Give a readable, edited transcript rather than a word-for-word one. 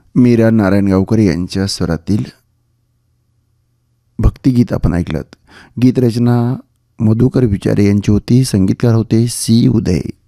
मीरा नारायणगावकर यांच्या स्वरातील भक्तिगीत आपण ऐकलं. गीतरचना मधुकर विचारे यांची होती. संगीतकार होते सी उदय.